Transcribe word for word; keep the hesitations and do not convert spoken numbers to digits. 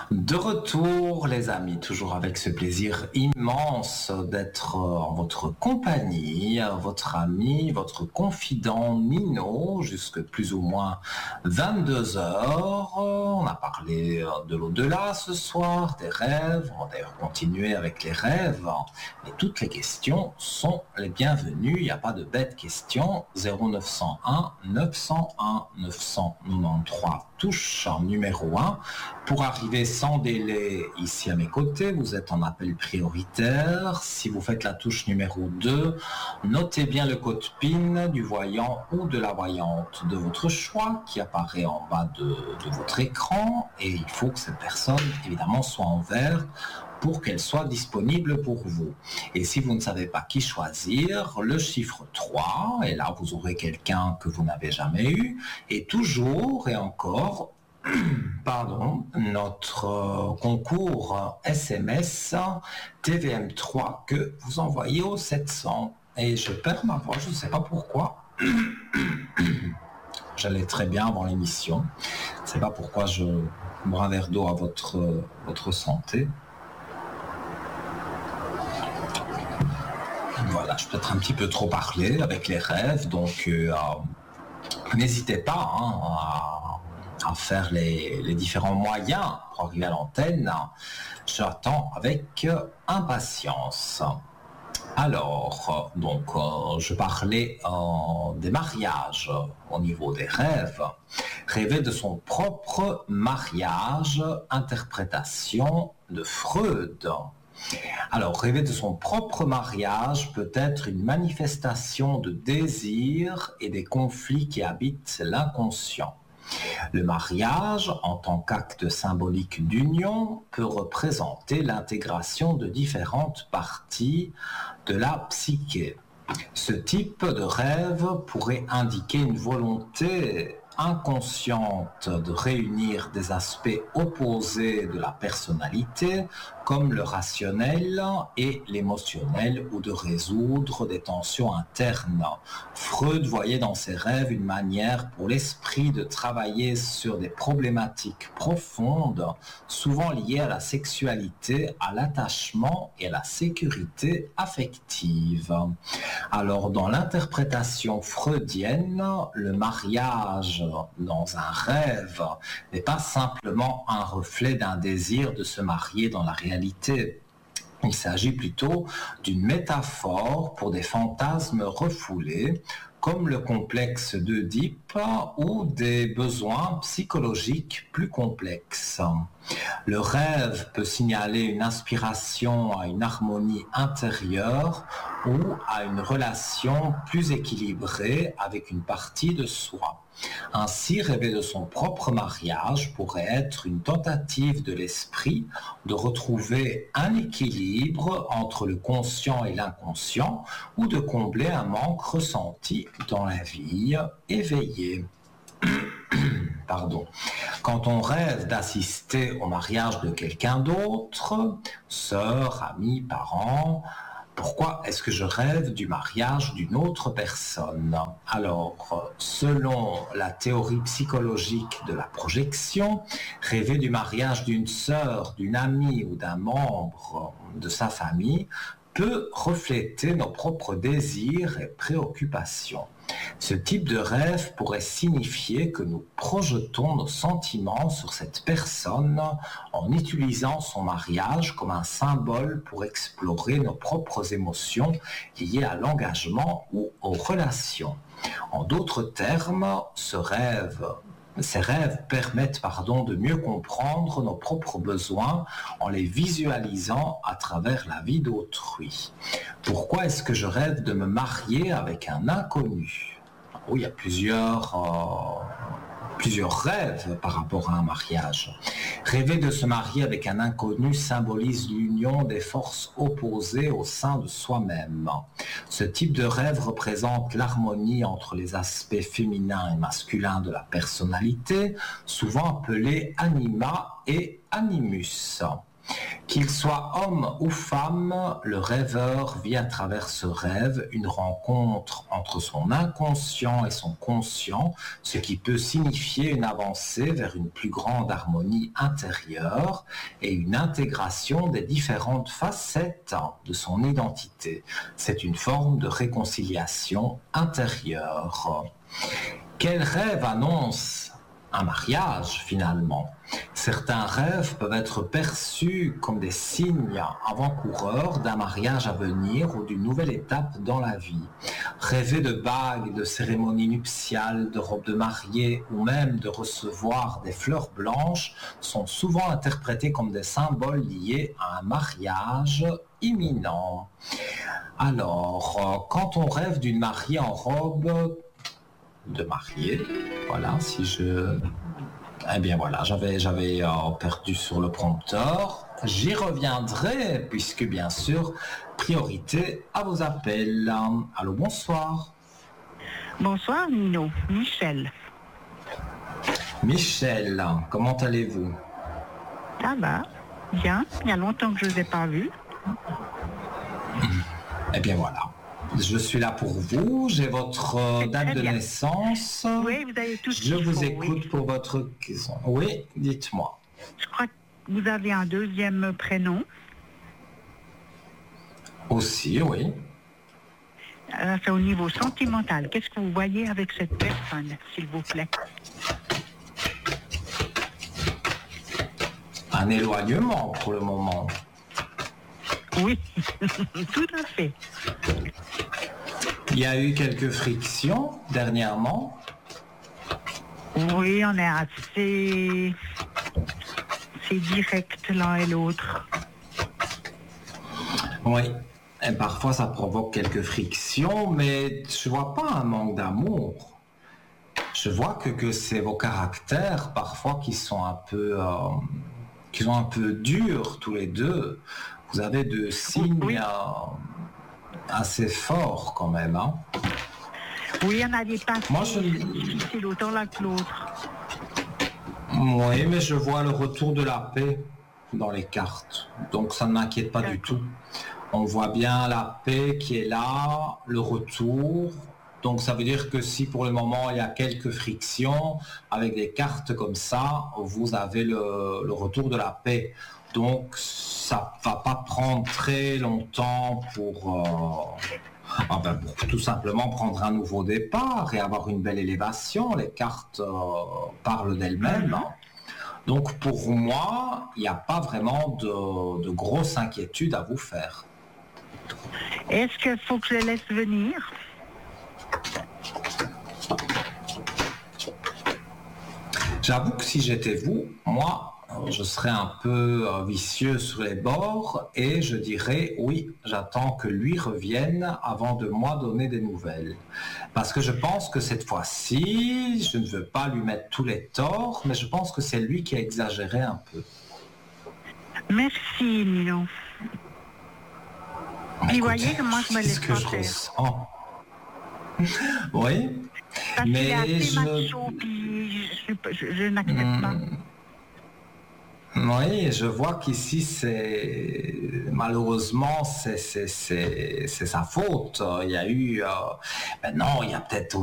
De retour, les amis, toujours avec ce plaisir immense d'être en votre compagnie, votre ami, votre confident Nino, jusque plus ou moins vingt-deux heures. On a parlé de l'au-delà ce soir, des rêves, on va d'ailleurs continuer avec les rêves, et toutes les questions sont les bienvenues, il n'y a pas de bêtes questions. Zéro neuf cent un neuf cent un neuf cent quatre-vingt-treize, touche numéro un. Pour arriver sans délai ici à mes côtés, vous êtes en appel prioritaire. Si vous faites la touche numéro deux, notez bien le code P I N du voyant ou de la voyante de votre choix qui apparaît en bas de, de votre écran, et il faut que cette personne évidemment soit en vert pour qu'elle soit disponible pour vous. Et si vous ne savez pas qui choisir, le chiffre trois, et là vous aurez quelqu'un que vous n'avez jamais eu, et toujours et encore, pardon, notre concours S M S T V M trois que vous envoyez au sept cents. Et je perds ma voix, je ne sais pas pourquoi. J'allais très bien avant l'émission. Je ne sais pas pourquoi je bois un verre d'eau à votre, votre santé. Voilà, je peux être un petit peu trop parlé avec les rêves, donc euh, n'hésitez pas hein, à, à faire les, les différents moyens pour arriver à l'antenne. J'attends avec impatience. Alors, donc, euh, je parlais euh, des mariages au niveau des rêves. Rêver de son propre mariage, interprétation de Freud. Alors, rêver de son propre mariage peut être une manifestation de désir et des conflits qui habitent l'inconscient. Le mariage, en tant qu'acte symbolique d'union, peut représenter l'intégration de différentes parties de la psyché. Ce type de rêve pourrait indiquer une volonté inconsciente de réunir des aspects opposés de la personnalité, comme le rationnel et l'émotionnel, ou de résoudre des tensions internes. Freud voyait dans ses rêves une manière pour l'esprit de travailler sur des problématiques profondes, souvent liées à la sexualité, à l'attachement et à la sécurité affective. Alors, dans l'interprétation freudienne, le mariage dans un rêve n'est pas simplement un reflet d'un désir de se marier dans la réalité. Il s'agit plutôt d'une métaphore pour des fantasmes refoulés, comme le complexe d'Œdipe ou des besoins psychologiques plus complexes. Le rêve peut signaler une aspiration à une harmonie intérieure ou à une relation plus équilibrée avec une partie de soi. Ainsi, rêver de son propre mariage pourrait être une tentative de l'esprit de retrouver un équilibre entre le conscient et l'inconscient, ou de combler un manque ressenti dans la vie éveillée. Pardon. Quand on rêve d'assister au mariage de quelqu'un d'autre, sœur, ami, parent, pourquoi est-ce que je rêve du mariage d'une autre personne? Alors, selon la théorie psychologique de la projection, rêver du mariage d'une sœur, d'une amie ou d'un membre de sa famille peut refléter nos propres désirs et préoccupations. Ce type de rêve pourrait signifier que nous projetons nos sentiments sur cette personne en utilisant son mariage comme un symbole pour explorer nos propres émotions liées à l'engagement ou aux relations. En d'autres termes, ce rêve Ces rêves permettent pardon, de mieux comprendre nos propres besoins en les visualisant à travers la vie d'autrui. Pourquoi est-ce que je rêve de me marier avec un inconnu? Oui, il y a plusieurs, euh, plusieurs rêves par rapport à un mariage. Rêver de se marier avec un inconnu symbolise l'union des forces opposées au sein de soi-même. Ce type de rêve représente l'harmonie entre les aspects féminins et masculins de la personnalité, souvent appelés anima et animus, qui Qu'il soit homme ou femme, le rêveur vit à travers ce rêve une rencontre entre son inconscient et son conscient, ce qui peut signifier une avancée vers une plus grande harmonie intérieure et une intégration des différentes facettes de son identité. C'est une forme de réconciliation intérieure. Quel rêve annonce un mariage finalement? Certains rêves peuvent être perçus comme des signes avant-coureurs d'un mariage à venir ou d'une nouvelle étape dans la vie. Rêver de bagues, de cérémonies nuptiales, de robes de mariée ou même de recevoir des fleurs blanches sont souvent interprétés comme des symboles liés à un mariage imminent. Alors, quand on rêve d'une mariée en robe de mariée, voilà, si je... Eh bien voilà, j'avais, j'avais euh, perdu sur le prompteur. J'y reviendrai, puisque bien sûr, priorité à vos appels. Allô, bonsoir. Bonsoir Nino, Michel. Michel, comment allez-vous? Ça va, bien, il y a longtemps que je ne vous ai pas vu. Eh bien voilà. Je suis là pour vous, j'ai votre euh, date de bien. naissance. Oui, vous avez tout ce Je qu'il vous faut, écoute oui. pour votre question. Oui, dites-moi. Je crois que vous avez un deuxième prénom. Aussi, oui. Euh, c'est au niveau sentimental. Qu'est-ce que vous voyez avec cette personne, s'il vous plaît? Un éloignement pour le moment. Oui, tout à fait. Il y a eu quelques frictions dernièrement. Oui, on est assez, assez direct l'un et l'autre. Oui. Et parfois ça provoque quelques frictions, mais je vois pas un manque d'amour. Je vois que, que c'est vos caractères parfois qui sont un peu, euh, qui sont un peu durs tous les deux. Vous avez deux signes Oui. euh, assez forts quand même. Hein. Oui, on a des passes Moi, je... difficiles autant l'un que l'autre. Oui, mais je vois le retour de la paix dans les cartes. Donc ça ne m'inquiète pas du tout. On voit bien la paix qui est là, le retour. Donc ça veut dire que si pour le moment il y a quelques frictions, avec des cartes comme ça, vous avez le, le retour de la paix. Donc ça va pas prendre très longtemps pour, euh, ah ben, pour tout simplement prendre un nouveau départ et avoir une belle élévation. Les cartes euh, parlent d'elles-mêmes. Hein. Donc pour moi, il n'y a pas vraiment de, de grosses inquiétudes à vous faire. Est-ce qu'il faut que je laisse venir? J'avoue que si j'étais vous, moi, je serais un peu vicieux sur les bords et je dirais oui, j'attends que lui revienne avant de moi donner des nouvelles. Parce que je pense que cette fois-ci, je ne veux pas lui mettre tous les torts, mais je pense que c'est lui qui a exagéré un peu. Merci Nino. Puis voyez comment je me laisse que pas je faire. ressens. Oui, Parce qu'il est mais assez je... macho, puis je, je, je, je n'accepte Hmm. pas. Oui, je vois qu'ici, c'est malheureusement, c'est, c'est, c'est, c'est sa faute. Il y a eu... Euh... Ben non, il y a peut-être